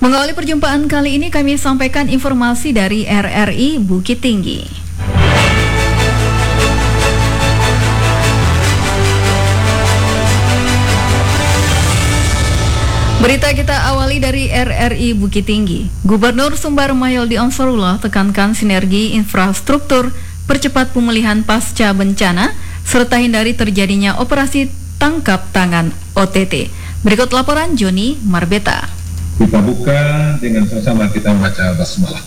Mengawali perjumpaan kali ini kami sampaikan informasi dari RRI Bukit Tinggi. Berita kita awali dari RRI Bukit Tinggi. Gubernur Sumbar Mahyoldi Ansarullah tekankan sinergi infrastruktur, percepat pemulihan pasca bencana, serta hindari terjadinya operasi tangkap tangan OTT. Berikut laporan Joni Marbeta. Kita buka dengan sama-sama kita membaca basmalah.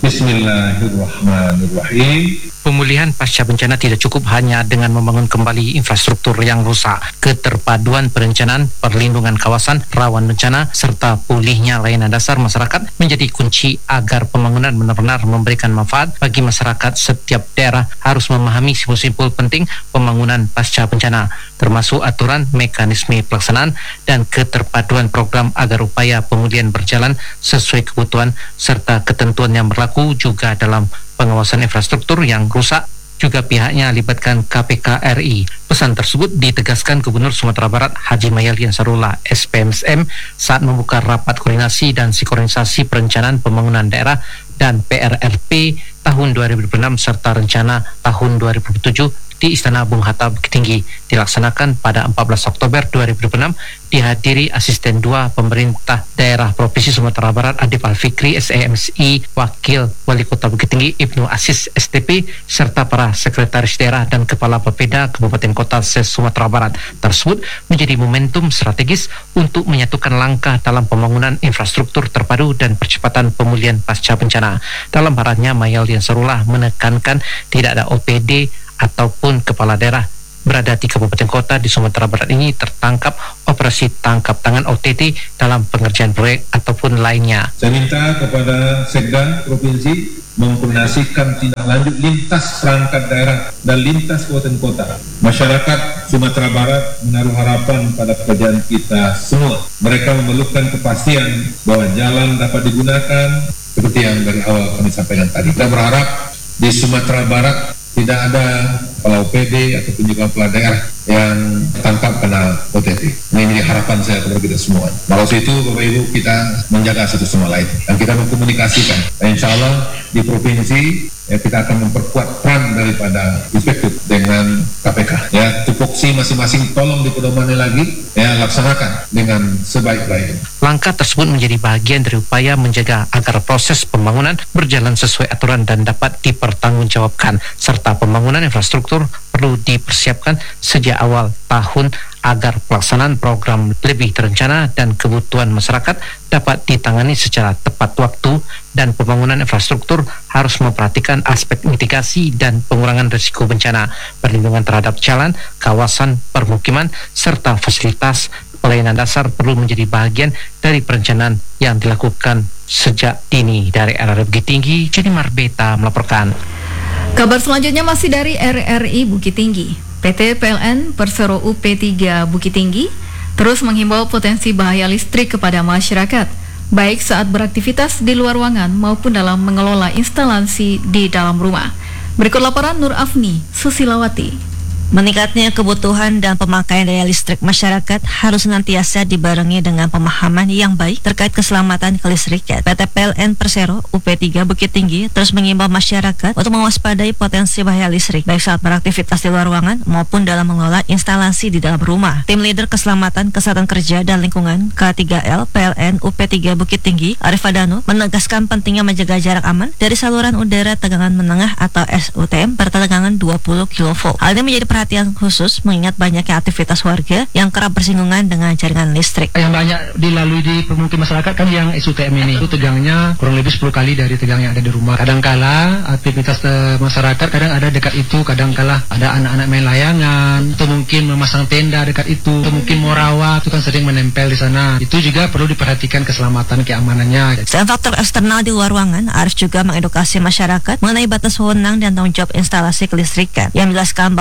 Bismillahirrahmanirrahim. Pemulihan pasca bencana tidak cukup hanya dengan membangun kembali infrastruktur yang rusak. Keterpaduan perencanaan, perlindungan kawasan rawan bencana, serta pulihnya layanan dasar masyarakat menjadi kunci agar pembangunan benar-benar memberikan manfaat bagi masyarakat. Setiap daerah harus memahami simpul-simpul penting pembangunan pasca bencana, termasuk aturan, mekanisme pelaksanaan, dan keterpaduan program agar upaya pemulihan berjalan sesuai kebutuhan serta ketentuan yang berlaku. Juga dalam pengawasan infrastruktur yang rusak, juga pihaknya libatkan KPK RI. Pesan tersebut ditegaskan Gubernur Sumatera Barat Haji Mahyoldi Ansarullah SPMSM saat membuka rapat koordinasi dan sinkronisasi perencanaan pembangunan daerah dan PRRP tahun 2006 serta rencana tahun 2007 di Istana Bung Hatta Bukit Tinggi, dilaksanakan pada 14 Oktober 2006, dihadiri Asisten 2 Pemerintah Daerah Provinsi Sumatera Barat Adib Al-Fikri SEMSI, Wakil Wali Kota Bukit Tinggi Ibnu Asis STP, serta para Sekretaris Daerah dan Kepala Bapeda Kabupaten Kota se-Sumatera Barat. Tersebut menjadi momentum strategis untuk menyatukan langkah dalam pembangunan infrastruktur terpadu dan percepatan pemulihan pasca bencana. Dalam parahannya, Mahyoldi Ansarullah menekankan tidak ada OPD ataupun kepala daerah berada di kabupaten kota di Sumatera Barat ini tertangkap operasi tangkap tangan OTT dalam pengerjaan proyek ataupun lainnya. Saya minta kepada Sekda Provinsi mengkoordinasikan tindak lanjut lintas perangkat daerah dan lintas kabupaten kota. Masyarakat Sumatera Barat menaruh harapan pada pekerjaan kita semua. Mereka memerlukan kepastian bahwa jalan dapat digunakan seperti yang dari awal kami sampaikan tadi. Kita berharap di Sumatera Barat tidak ada kepala OPD ataupun juga kepala daerah yang tangkap kena OTT. Ini harapan saya kepada kita semua. Kalau itu Bapak Ibu kita menjaga satu sama lain dan kita mengkomunikasikan. Dan insya Allah di provinsi kita akan memperkuat peran daripada inspektur dengan KPK. Ya, tupoksi masing-masing tolong dipedomani lagi, ya laksanakan dengan sebaik-baiknya. Langkah tersebut menjadi bagian dari upaya menjaga agar proses pembangunan berjalan sesuai aturan dan dapat dipertanggungjawabkan, serta pembangunan infrastruktur perlu dipersiapkan sejak awal tahun agar pelaksanaan program lebih terencana dan kebutuhan masyarakat dapat ditangani secara tepat waktu, dan pembangunan infrastruktur harus memperhatikan aspek mitigasi dan pengurangan risiko bencana, perlindungan terhadap jalan, kawasan, permukiman, serta fasilitas pelayanan dasar perlu menjadi bagian dari perencanaan yang dilakukan sejak dini. Dari RRI Bukit Tinggi, Joni Marbeta melaporkan. Kabar selanjutnya masih dari RRI Bukit Tinggi. PT PLN Persero UP3 Bukit Tinggi terus menghimbau potensi bahaya listrik kepada masyarakat, baik saat beraktivitas di luar ruangan maupun dalam mengelola instalasi di dalam rumah. Berikut laporan Nur Afni Susilawati. Meningkatnya kebutuhan dan pemakaian daya listrik masyarakat harus senantiasa dibarengi dengan pemahaman yang baik terkait keselamatan kelistrikan. PT PLN Persero UP3 Bukit Tinggi terus mengimbau masyarakat untuk mewaspadai potensi bahaya listrik baik saat beraktivitas di luar ruangan maupun dalam mengelola instalasi di dalam rumah. Tim Leader Keselamatan Kesehatan Kerja dan Lingkungan K3L PLN UP3 Bukit Tinggi Arif Adano menegaskan pentingnya menjaga jarak aman dari saluran udara tegangan menengah atau SUTM bertegangan 20 kV. Hal ini menjadi perhatian khusus mengingat banyaknya aktivitas warga yang kerap bersinggungan dengan jaringan listrik. Yang banyak dilalui di permukiman masyarakat kan yang SUTM ini. Itu tegangnya kurang lebih 10 kali dari tegang yang ada di rumah. Kadangkala aktivitas masyarakat kadang ada dekat itu, kadangkala ada anak-anak main layangan, atau mungkin memasang tenda dekat itu, atau mungkin mau rawa itu kan sering menempel di sana. Itu juga perlu diperhatikan keselamatan keamanannya. Selain faktor eksternal di luar ruangan, Arif juga mengedukasi masyarakat mengenai batas wewenang dan tanggung jawab instalasi kelistrikan. Yang menjelaskan bahwa tanggung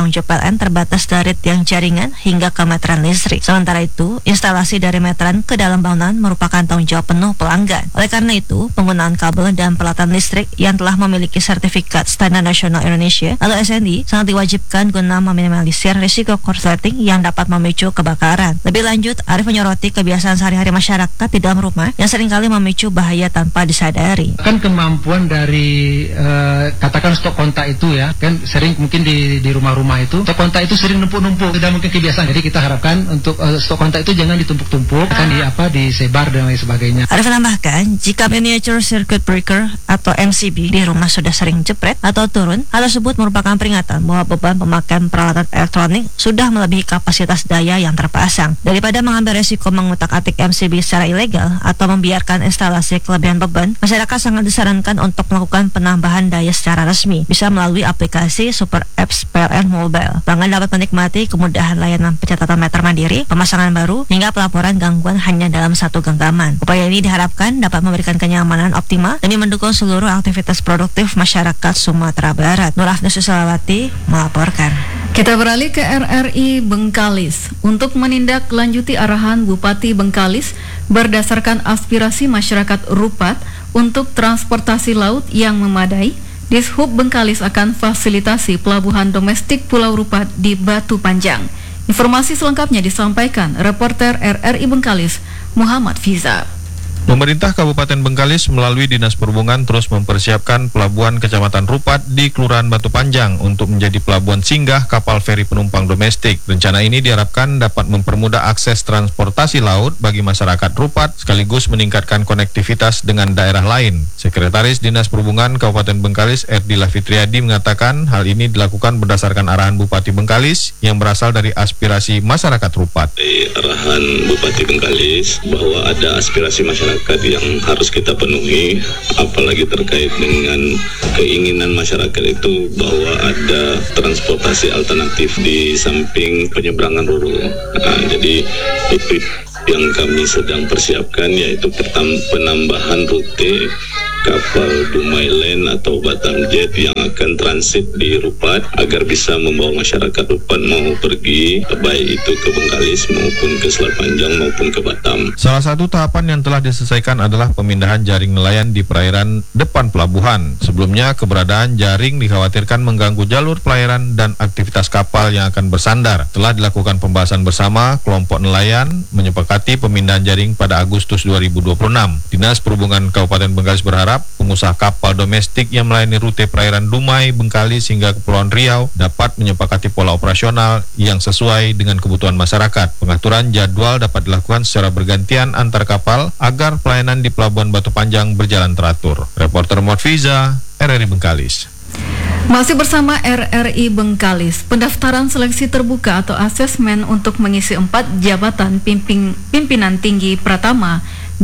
tanggung jawab PLN terbatas dari tiang jaringan hingga ke meteran listrik. Sementara itu, instalasi dari meteran ke dalam bangunan merupakan tanggung jawab penuh pelanggan. Oleh karena itu, penggunaan kabel dan peralatan listrik yang telah memiliki sertifikat Standar Nasional Indonesia atau SNI sangat diwajibkan guna meminimalisir risiko korsleting yang dapat memicu kebakaran. Lebih lanjut, Arif menyoroti kebiasaan sehari-hari masyarakat di dalam rumah yang seringkali memicu bahaya tanpa disadari. Kan kemampuan dari katakan stok kontak itu ya, kan sering mungkin di rumah-rumah itu stok kontak itu sering numpuk-numpuk, tidak mungkin kebiasaan. Jadi kita harapkan untuk stok kontak itu jangan ditumpuk-tumpuk, kan disebar dan lain sebagainya. Arif menambahkan, jika miniature circuit breaker atau MCB di rumah sudah sering jepret atau turun, hal tersebut merupakan peringatan bahwa beban pemakaian peralatan elektronik sudah melebihi kapasitas daya yang terpasang. Daripada mengambil resiko mengutak-atik MCB secara ilegal atau membiarkan instalasi kelebihan beban, masyarakat sangat disarankan untuk melakukan penambahan daya secara resmi, bisa melalui aplikasi Super Apps PLN Mobile. Pelanggan dapat menikmati kemudahan layanan pencatatan meter mandiri, pemasangan baru, hingga pelaporan gangguan hanya dalam satu genggaman. Upaya ini diharapkan dapat memberikan kenyamanan optimal demi mendukung seluruh aktivitas produktif masyarakat Sumatera Barat. Nur Afnus Sulawati melaporkan. Kita beralih ke RRI Bengkalis. Untuk menindaklanjuti arahan Bupati Bengkalis berdasarkan aspirasi masyarakat Rupat untuk transportasi laut yang memadai, Dishub Bengkalis akan fasilitasi pelabuhan domestik Pulau Rupat di Batu Panjang. Informasi selengkapnya disampaikan reporter RRI Bengkalis, Muhammad Fiza. Pemerintah Kabupaten Bengkalis melalui Dinas Perhubungan terus mempersiapkan pelabuhan Kecamatan Rupat di Kelurahan Batu Panjang untuk menjadi pelabuhan singgah kapal feri penumpang domestik. Rencana ini diharapkan dapat mempermudah akses transportasi laut bagi masyarakat Rupat sekaligus meningkatkan konektivitas dengan daerah lain. Sekretaris Dinas Perhubungan Kabupaten Bengkalis, Erdila Fitriadi, mengatakan hal ini dilakukan berdasarkan arahan Bupati Bengkalis yang berasal dari aspirasi masyarakat Rupat. Arahan Bupati Bengkalis bahwa ada aspirasi masyarakat yang harus kita penuhi, apalagi terkait dengan keinginan masyarakat itu bahwa ada transportasi alternatif di samping penyeberangan Roro. Jadi itu yang kami sedang persiapkan, yaitu penambahan rute kapal Dumai Line atau Batam Jet yang akan transit di Rupat agar bisa membawa masyarakat Rupat mau pergi baik itu ke Bengkalis maupun ke Selat Panjang maupun ke Batam. Salah satu tahapan yang telah diselesaikan adalah pemindahan jaring nelayan di perairan depan pelabuhan. Sebelumnya keberadaan jaring dikhawatirkan mengganggu jalur pelayaran dan aktivitas kapal yang akan bersandar. Telah dilakukan pembahasan bersama kelompok nelayan menyepakati pemindahan jaring pada Agustus 2026. Dinas Perhubungan Kabupaten Bengkalis berharap pengusaha kapal domestik yang melayani rute perairan Dumai, Bengkalis hingga Kepulauan Riau dapat menyepakati pola operasional yang sesuai dengan kebutuhan masyarakat. Pengaturan jadwal dapat dilakukan secara bergantian antar kapal agar pelayanan di Pelabuhan Batu Panjang berjalan teratur. Reporter Motfiza, RRI Bengkalis. Masih bersama RRI Bengkalis, pendaftaran seleksi terbuka atau asesmen untuk mengisi 4 jabatan pimpinan tinggi Pratama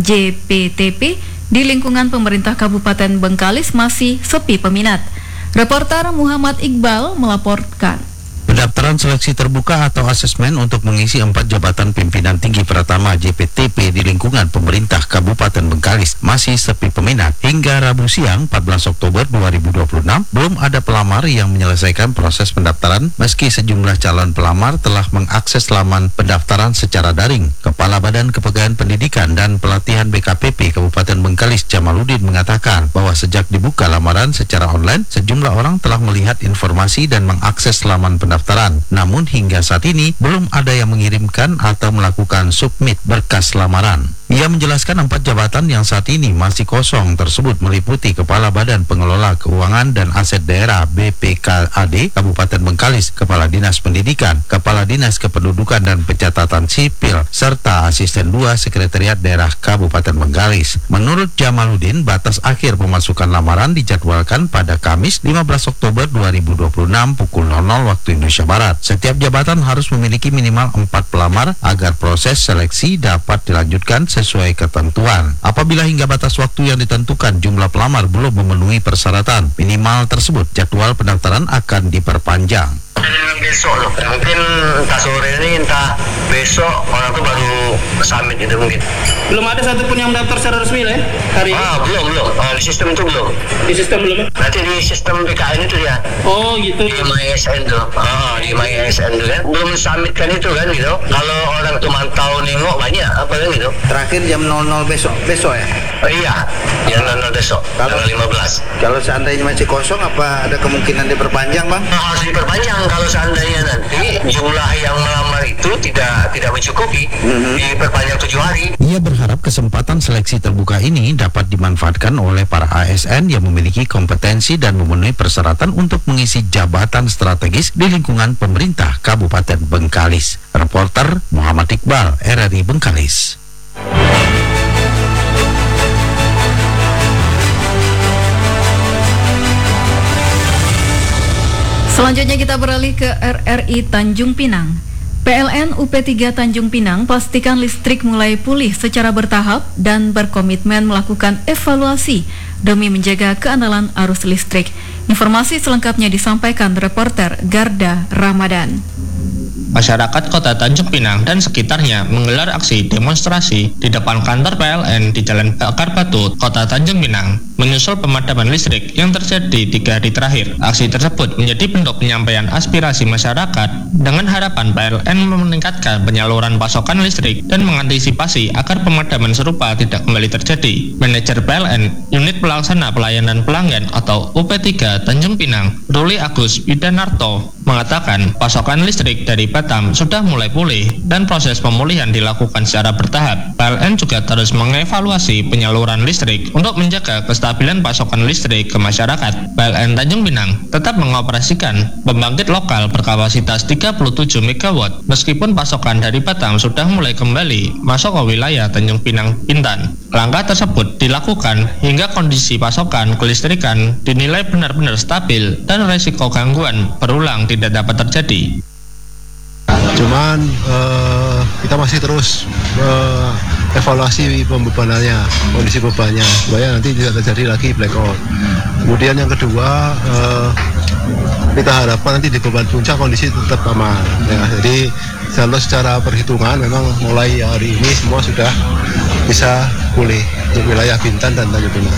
JPTP di lingkungan pemerintah Kabupaten Bengkalis masih sepi peminat. Reporter Muhammad Iqbal melaporkan. Pendaftaran seleksi terbuka atau asesmen untuk mengisi 4 jabatan pimpinan tinggi Pratama JPTP di lingkungan pemerintah Kabupaten Bengkalis masih sepi peminat. Hingga Rabu siang 14 Oktober 2026 belum ada pelamar yang menyelesaikan proses pendaftaran meski sejumlah calon pelamar telah mengakses laman pendaftaran secara daring. Kepala Badan Kepegawaian Pendidikan dan Pelatihan BKPP Kabupaten Bengkalis Jamaluddin mengatakan bahwa sejak dibuka lamaran secara online, sejumlah orang telah melihat informasi dan mengakses laman pendaftaran. Namun hingga saat ini belum ada yang mengirimkan atau melakukan submit berkas lamaran. Ia menjelaskan 4 jabatan yang saat ini masih kosong tersebut meliputi Kepala Badan Pengelola Keuangan dan Aset Daerah BPKAD Kabupaten Bengkalis, Kepala Dinas Pendidikan, Kepala Dinas Kependudukan dan Pencatatan Sipil, serta Asisten 2 Sekretariat Daerah Kabupaten Bengkalis. Menurut Jamaluddin, batas akhir pemasukan lamaran dijadwalkan pada Kamis 15 Oktober 2026 pukul 00 waktu Indonesia Barat. Setiap jabatan harus memiliki minimal 4 pelamar agar proses seleksi dapat dilanjutkan sesuai ketentuan. Apabila hingga batas waktu yang ditentukan jumlah pelamar belum memenuhi persyaratan minimal tersebut, jadwal pendaftaran akan diperpanjang. besok loh. Mungkin entah sore ini, entah besok orang tuh baru summit itu mungkin. Belum ada satupun yang mendaftar secara resmi lah ya hari ini? Belum. Di sistem itu belum. Di sistem belum ya? Nanti di sistem PKN itu ya. Oh gitu. Di MySN tuh. Di MySN tuh kan. Belum summit kan itu kan gitu. Kalau orang tuh mantau nengok banyak apa kan gitu. Terakhir jam 00 besok ya? Iya, jam 00 besok. Tanggal 15. Kalau seandainya masih kosong, apa ada kemungkinan diperpanjang, Bang? Harus diperpanjang kalau seandainya nanti jumlah yang melamar itu tidak mencukupi, diperpanjang 7 hari. Ia berharap kesempatan seleksi terbuka ini dapat dimanfaatkan oleh para ASN yang memiliki kompetensi dan memenuhi persyaratan untuk mengisi jabatan strategis di lingkungan pemerintah Kabupaten Bengkalis. Reporter Muhammad Iqbal, RRI Bengkalis. Selanjutnya kita beralih ke RRI Tanjung Pinang. PLN UP3 Tanjung Pinang pastikan listrik mulai pulih secara bertahap dan berkomitmen melakukan evaluasi demi menjaga keandalan arus listrik. Informasi selengkapnya disampaikan reporter Garda Ramadan. Masyarakat Kota Tanjung Pinang dan sekitarnya menggelar aksi demonstrasi di depan kantor PLN di Jalan Bakar Batu, Kota Tanjung Pinang, menyusul pemadaman listrik yang terjadi 3 hari terakhir. Aksi tersebut menjadi bentuk penyampaian aspirasi masyarakat dengan harapan PLN meningkatkan penyaluran pasokan listrik dan mengantisipasi agar pemadaman serupa tidak kembali terjadi. Manajer PLN, Unit Pelaksana Pelayanan Pelanggan atau UP3 Tanjung Pinang, Ruli Agus Widanarto, mengatakan pasokan listrik dari Batam sudah mulai pulih dan proses pemulihan dilakukan secara bertahap. PLN juga terus mengevaluasi penyaluran listrik untuk menjaga kestabilan pasokan listrik ke masyarakat. PLN Tanjung Pinang tetap mengoperasikan pembangkit lokal berkapasitas 37 MW meskipun pasokan dari Batam sudah mulai kembali masuk ke wilayah Tanjung Pinang, Bintan. Langkah tersebut dilakukan hingga kondisi pasokan kelistrikan dinilai benar-benar stabil dan resiko gangguan berulang tidak dapat terjadi. Cuman kita masih terus evaluasi pembebanannya, kondisi bebannya, supaya nanti tidak terjadi lagi blackout. Kemudian yang kedua, kita harapkan nanti di beban puncak kondisi tetap aman. Ya, jadi kalau secara perhitungan memang mulai hari ini semua sudah bisa pulih di wilayah Bintan dan Tanjung Pinang.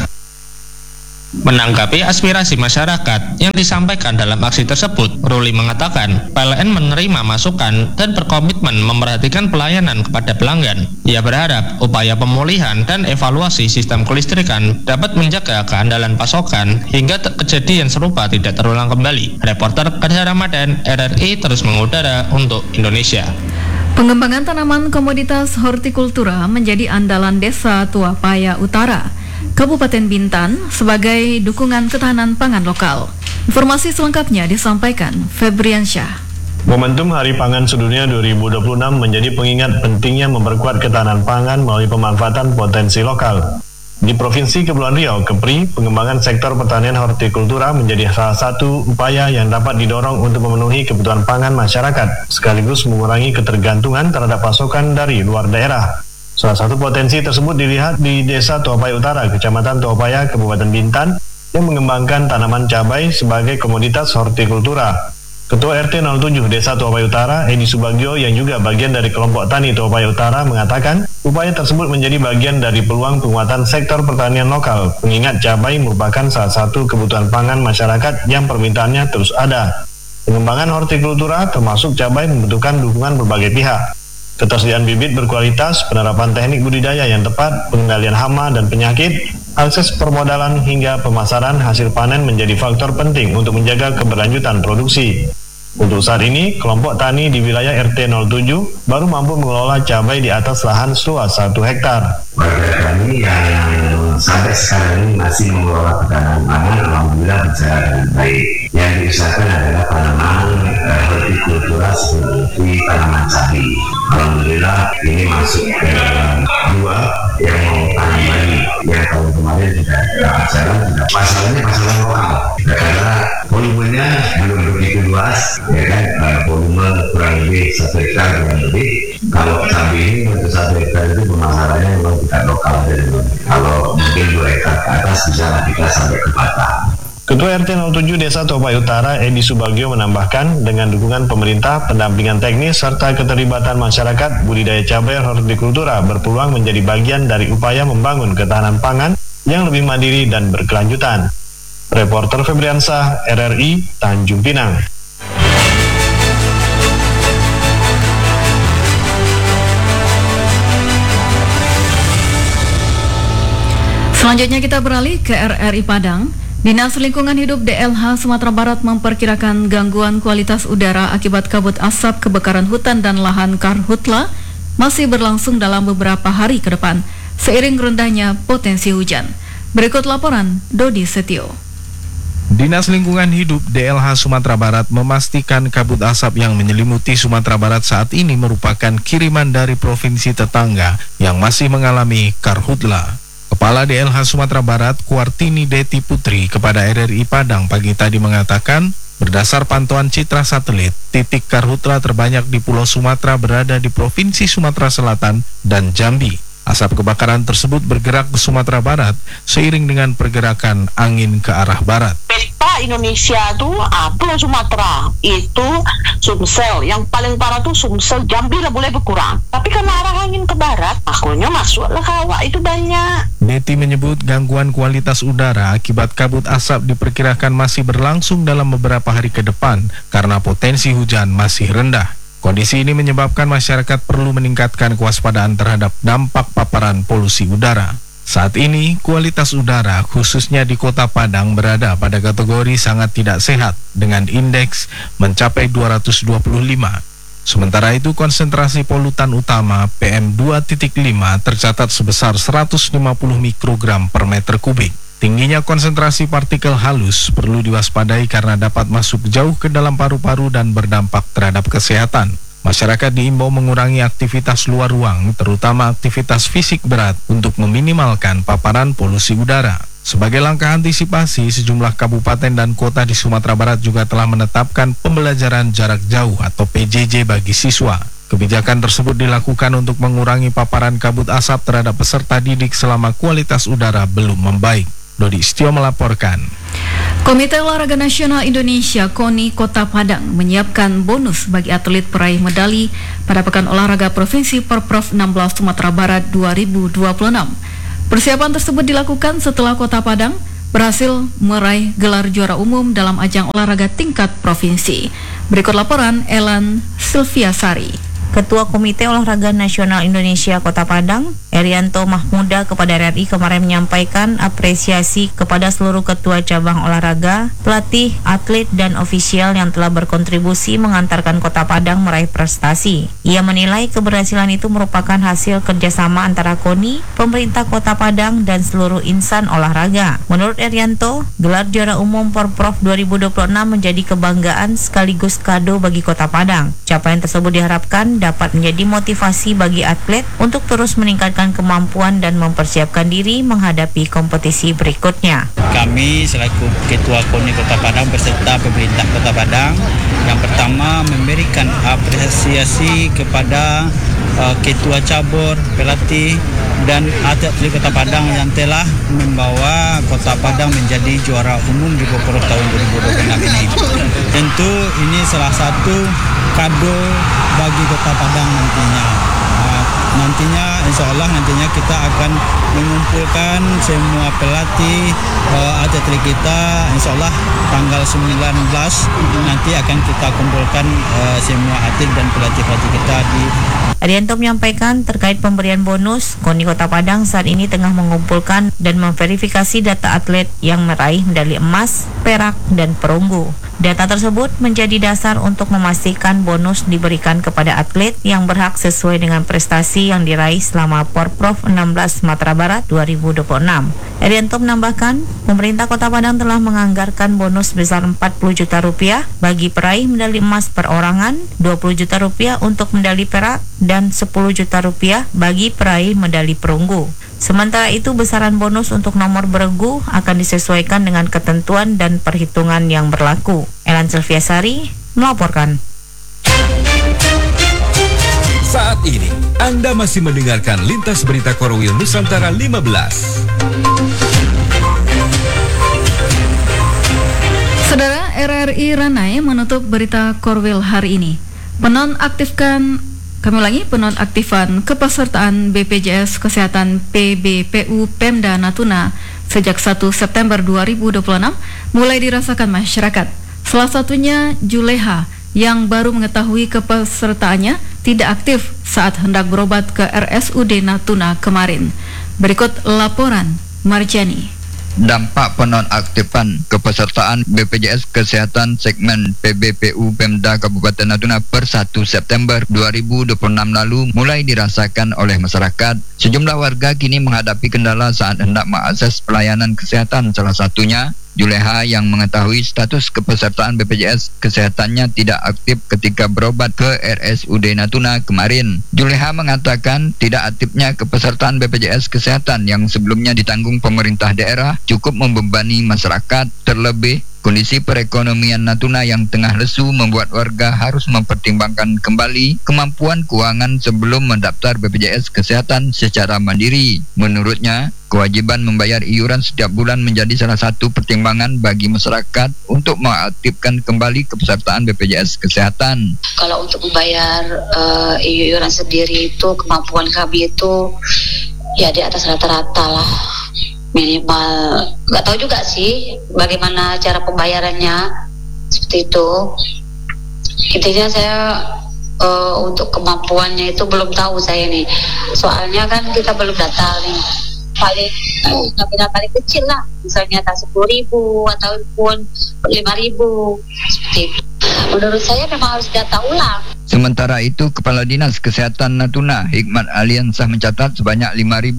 Menanggapi aspirasi masyarakat yang disampaikan dalam aksi tersebut, Ruli mengatakan PLN menerima masukan dan berkomitmen memperhatikan pelayanan kepada pelanggan. Ia berharap upaya pemulihan dan evaluasi sistem kelistrikan dapat menjaga keandalan pasokan hingga kejadian serupa tidak terulang kembali. Reporter Garda Ramadan, RRI terus mengudara untuk Indonesia. Pengembangan tanaman komoditas hortikultura menjadi andalan Desa Tuapaya Utara, Kabupaten Bintan sebagai dukungan ketahanan pangan lokal. Informasi selengkapnya disampaikan Febriansyah. Momentum Hari Pangan Sedunia 2026 menjadi pengingat pentingnya memperkuat ketahanan pangan melalui pemanfaatan potensi lokal. Di Provinsi Kepulauan Riau, KEPRI, pengembangan sektor pertanian hortikultura menjadi salah satu upaya yang dapat didorong untuk memenuhi kebutuhan pangan masyarakat, sekaligus mengurangi ketergantungan terhadap pasokan dari luar daerah. Salah satu potensi tersebut dilihat di Desa Tuapaya Utara, Kecamatan Tuapaya, Kabupaten Bintan, yang mengembangkan tanaman cabai sebagai komoditas hortikultura. Ketua RT 07 Desa Tuapaya Utara, Edi Subagio, yang juga bagian dari kelompok tani Tuapaya Utara, mengatakan upaya tersebut menjadi bagian dari peluang penguatan sektor pertanian lokal, mengingat cabai merupakan salah satu kebutuhan pangan masyarakat yang permintaannya terus ada. Pengembangan hortikultura termasuk cabai membutuhkan dukungan berbagai pihak. Ketersediaan bibit berkualitas, penerapan teknik budidaya yang tepat, pengendalian hama dan penyakit, akses permodalan hingga pemasaran hasil panen menjadi faktor penting untuk menjaga keberlanjutan produksi. Untuk saat ini, kelompok tani di wilayah RT 07 baru mampu mengelola cabai di atas lahan seluas 1 hektar. Warga kami yang sampai sekarang ini masih mengelola ketahanan pangan, alhamdulillah berjalan dengan baik. Yang diusahakan adalah tanaman hortikultura seperti tanaman cabai. Alhamdulillah ini masuk ke 2 yang mau tanam lagi. Yang tahun kemarin sudah berjalan, sudah pasarannya pasaran lokal. Karena volumenya belum begitu luas, ya kan, volume kurang lebih 1 hektar kurang lebih. Kalau cabai ini untuk 1 hektar itu pemasarannya memang tidak lokal. Kalau mungkin 2 hektar ke atas bisa kita sampai ke Batam. Ketua RT 07 Desa Topai Utara, Edi Subagio menambahkan, dengan dukungan pemerintah, pendampingan teknis, serta keterlibatan masyarakat, budidaya cabai hortikultura berpeluang menjadi bagian dari upaya membangun ketahanan pangan yang lebih mandiri dan berkelanjutan. Reporter Febriansah, RRI, Tanjung Pinang. Selanjutnya kita beralih ke RRI Padang. Dinas Lingkungan Hidup DLH Sumatera Barat memperkirakan gangguan kualitas udara akibat kabut asap kebakaran hutan dan lahan karhutla masih berlangsung dalam beberapa hari ke depan, seiring rendahnya potensi hujan. Berikut laporan Dodi Setio. Dinas Lingkungan Hidup DLH Sumatera Barat memastikan kabut asap yang menyelimuti Sumatera Barat saat ini merupakan kiriman dari provinsi tetangga yang masih mengalami karhutla. Kepala DLH Sumatera Barat, Kuartini Deti Putri, kepada RRI Padang pagi tadi mengatakan, berdasar pantauan citra satelit, titik karhutla terbanyak di Pulau Sumatera berada di Provinsi Sumatera Selatan dan Jambi. Asap kebakaran tersebut bergerak ke Sumatera Barat seiring dengan pergerakan angin ke arah barat. Peta Indonesia tuh Pulau Sumatera itu Sumsel, yang paling parah tuh Sumsel, Jambi lah boleh berkurang. Tapi karena arah angin ke barat, akhirnya masuklah kawah itu banyak. Deti menyebut gangguan kualitas udara akibat kabut asap diperkirakan masih berlangsung dalam beberapa hari ke depan karena potensi hujan masih rendah. Kondisi ini menyebabkan masyarakat perlu meningkatkan kewaspadaan terhadap dampak paparan polusi udara. Saat ini, kualitas udara khususnya di Kota Padang berada pada kategori sangat tidak sehat dengan indeks mencapai 225. Sementara itu, konsentrasi polutan utama PM2.5 tercatat sebesar 150 mikrogram per meter kubik. Tingginya konsentrasi partikel halus perlu diwaspadai karena dapat masuk jauh ke dalam paru-paru dan berdampak terhadap kesehatan. Masyarakat diimbau mengurangi aktivitas luar ruang, terutama aktivitas fisik berat untuk meminimalkan paparan polusi udara. Sebagai langkah antisipasi, sejumlah kabupaten dan kota di Sumatera Barat juga telah menetapkan pembelajaran jarak jauh atau PJJ bagi siswa. Kebijakan tersebut dilakukan untuk mengurangi paparan kabut asap terhadap peserta didik selama kualitas udara belum membaik. Dodi Setio melaporkan. Komite Olahraga Nasional Indonesia KONI Kota Padang menyiapkan bonus bagi atlet peraih medali pada Pekan Olahraga Provinsi Porprov 16 Sumatera Barat 2026. Persiapan tersebut dilakukan setelah Kota Padang berhasil meraih gelar juara umum dalam ajang olahraga tingkat provinsi. Berikut laporan Elan Silviasari. Ketua Komite Olahraga Nasional Indonesia Kota Padang, Erianto Mahmuda, kepada RRI kemarin menyampaikan apresiasi kepada seluruh ketua cabang olahraga, pelatih, atlet, dan ofisial yang telah berkontribusi mengantarkan Kota Padang meraih prestasi. Ia menilai keberhasilan itu merupakan hasil kerjasama antara KONI, pemerintah Kota Padang, dan seluruh insan olahraga. Menurut Erianto, gelar juara umum Porprov 2026 menjadi kebanggaan sekaligus kado bagi Kota Padang. Capaian tersebut diharapkan dapat menjadi motivasi bagi atlet untuk terus meningkatkan kemampuan dan mempersiapkan diri menghadapi kompetisi berikutnya. Kami selaku Ketua KONI Kota Padang beserta pemerintah Kota Padang yang pertama memberikan apresiasi kepada Ketua Cabur, pelatih, dan atlet Kota Padang yang telah membawa Kota Padang menjadi juara umum di Porprov tahun 2026 ini. Tentu ini salah satu kado bagi Kota Padang nantinya. Insya Allah nantinya kita akan mengumpulkan semua pelatih atlet kita. Insya Allah tanggal 19 nanti akan kita kumpulkan semua atlet dan pelatih-pelatih kita di. Arianto menyampaikan terkait pemberian bonus, KONI Kota Padang saat ini tengah mengumpulkan dan memverifikasi data atlet yang meraih medali emas, perak, dan perunggu. Data tersebut menjadi dasar untuk memastikan bonus diberikan kepada atlet yang berhak sesuai dengan prestasi yang diraih selama Porprov 16 Sumatera Barat 2026. Erianto menambahkan, pemerintah Kota Padang telah menganggarkan bonus sebesar 40 juta rupiah bagi peraih medali emas perorangan, 20 juta rupiah untuk medali perak, dan 10 juta rupiah bagi peraih medali perunggu. Sementara itu, besaran bonus untuk nomor beregu akan disesuaikan dengan ketentuan dan perhitungan yang berlaku. Elan Silviasari melaporkan. Saat ini, Anda masih mendengarkan Lintas Berita Korwil Nusantara 15. Saudara, RRI Ranai menutup berita Korwil hari ini. Penonaktifan kepesertaan BPJS Kesehatan PBPU Pemda Natuna sejak 1 September 2026 mulai dirasakan masyarakat. Salah satunya Juleha yang baru mengetahui kepesertaannya tidak aktif saat hendak berobat ke RSUD Natuna kemarin. Berikut laporan Marjani. Dampak penonaktifan kepesertaan BPJS Kesehatan segmen PBPU Pemda Kabupaten Natuna per 1 September 2026 lalu mulai dirasakan oleh masyarakat. Sejumlah warga kini menghadapi kendala saat hendak mengakses pelayanan kesehatan, salah satunya Juleha yang mengetahui status kepesertaan BPJS Kesehatannya tidak aktif ketika berobat ke RSUD Natuna kemarin. Juleha mengatakan tidak aktifnya kepesertaan BPJS Kesehatan yang sebelumnya ditanggung pemerintah daerah cukup membebani masyarakat. Terlebih, kondisi perekonomian Natuna yang tengah lesu membuat warga harus mempertimbangkan kembali kemampuan keuangan sebelum mendaftar BPJS Kesehatan secara mandiri. Menurutnya, kewajiban membayar iuran setiap bulan menjadi salah satu pertimbangan bagi masyarakat untuk mengaktifkan kembali kepesertaan BPJS Kesehatan. Kalau untuk membayar iuran sendiri itu kemampuan kami itu ya di atas rata-rata lah, minimal. Nggak tahu juga sih bagaimana cara pembayarannya seperti itu. Intinya saya untuk kemampuannya itu belum tahu saya nih. Soalnya kan kita belum data nih. Paling nominal paling kecil lah, misalnya tak 10.000 ataupun 5.000 seperti itu. Menurut saya memang harus data ulang. Sementara itu, Kepala Dinas Kesehatan Natuna, Hikmat Aliansah mencatat sebanyak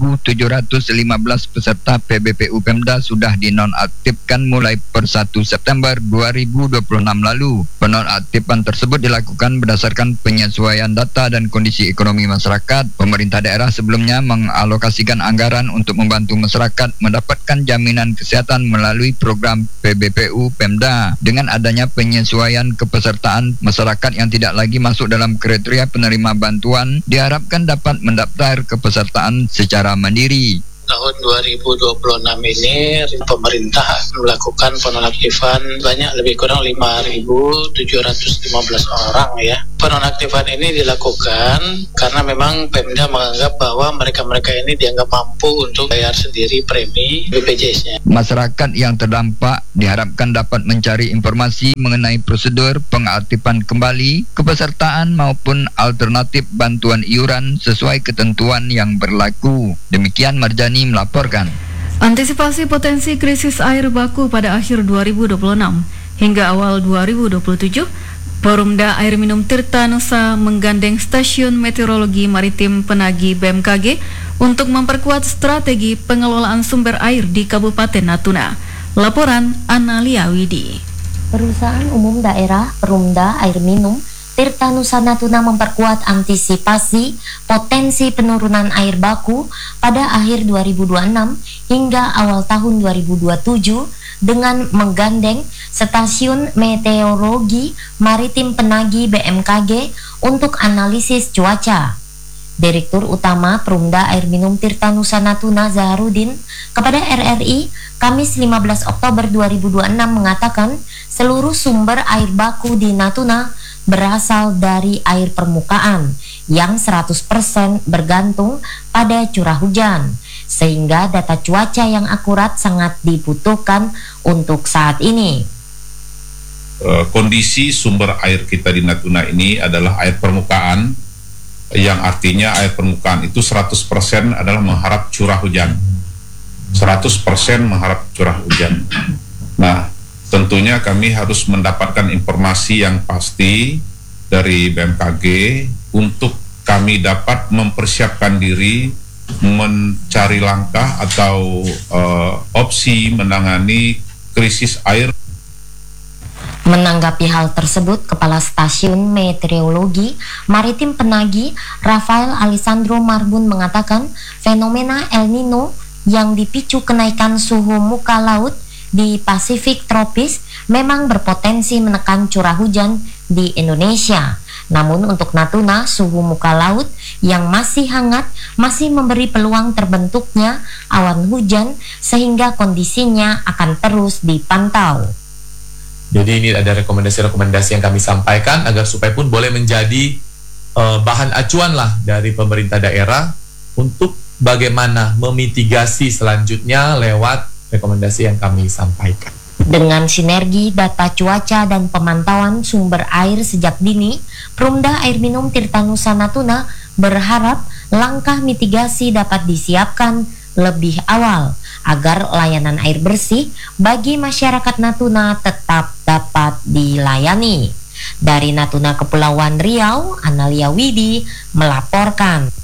5.715 peserta PBPU Pemda sudah dinonaktifkan mulai per 1 September 2026 lalu. Penonaktifan tersebut dilakukan berdasarkan penyesuaian data dan kondisi ekonomi masyarakat. Pemerintah daerah sebelumnya mengalokasikan anggaran untuk membantu masyarakat mendapatkan jaminan kesehatan melalui program PBPU Pemda. Dengan adanya penyesuaian kepesertaan, masyarakat yang tidak lagi masuk dalam kriteria penerima bantuan diharapkan dapat mendaftar kepesertaan secara mandiri. Tahun 2026 ini pemerintah melakukan penonaktifan banyak, lebih kurang 5.715 orang ya. Penonaktifan ini dilakukan karena memang Pemda menganggap bahwa mereka-mereka ini dianggap mampu untuk bayar sendiri premi BPJS-nya. Masyarakat yang terdampak diharapkan dapat mencari informasi mengenai prosedur pengaktifan kembali kepesertaan maupun alternatif bantuan iuran sesuai ketentuan yang berlaku. Demikian Marjani melaporkan. Antisipasi potensi krisis air baku pada akhir 2026 hingga awal 2027, Porumda Air Minum Tirta Nusa menggandeng Stasiun Meteorologi Maritim Penagi BMKG untuk memperkuat strategi pengelolaan sumber air di Kabupaten Natuna. Laporan Analia Widi. Perusahaan Umum Daerah Perumda Air Minum Tirta Nusa Natuna memperkuat antisipasi potensi penurunan air baku pada akhir 2026 hingga awal tahun 2027 dengan menggandeng Stasiun Meteorologi Maritim Penagi BMKG untuk analisis cuaca. Direktur Utama Perumda Air Minum Tirta Nusa Natuna Zaharudin kepada RRI Kamis 15 Oktober 2026 mengatakan seluruh sumber air baku di Natuna berasal dari air permukaan yang 100% bergantung pada curah hujan, sehingga data cuaca yang akurat sangat dibutuhkan untuk saat ini. Kondisi sumber air kita di Natuna ini adalah air permukaan, yang artinya air permukaan itu 100% adalah mengharap curah hujan. 100% mengharap curah hujan. Nah, tentunya kami harus mendapatkan informasi yang pasti dari BMKG untuk kami dapat mempersiapkan diri mencari langkah atau opsi menangani krisis air. Menanggapi hal tersebut, Kepala Stasiun Meteorologi Maritim Penagi Rafael Alessandro Marbun mengatakan fenomena El Nino yang dipicu kenaikan suhu muka laut di Pasifik tropis memang berpotensi menekan curah hujan di Indonesia. Namun untuk Natuna, suhu muka laut yang masih hangat masih memberi peluang terbentuknya awan hujan sehingga kondisinya akan terus dipantau. Jadi ini ada rekomendasi-rekomendasi yang kami sampaikan agar supaya pun boleh menjadi bahan acuan lah dari pemerintah daerah untuk bagaimana memitigasi selanjutnya lewat rekomendasi yang kami sampaikan. Dengan sinergi data cuaca dan pemantauan sumber air sejak dini, Perumda Air Minum Tirta Nusa Natuna berharap langkah mitigasi dapat disiapkan lebih awal agar layanan air bersih bagi masyarakat Natuna tetap dapat dilayani. Dari Natuna Kepulauan Riau, Analia Widi melaporkan.